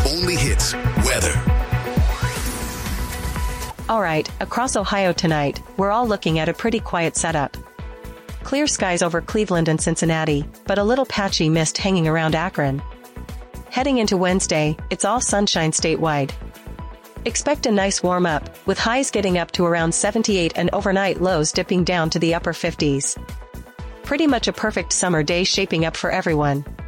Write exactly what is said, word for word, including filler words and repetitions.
only hits, weather. All right, across Ohio tonight, we're all looking at a pretty quiet setup. Clear skies over Cleveland and Cincinnati, but a little patchy mist hanging around Akron. Heading into Wednesday, it's all sunshine statewide. Expect a nice warm-up, with highs getting up to around seventy-eight and overnight lows dipping down to the upper fifties. Pretty much a perfect summer day shaping up for everyone.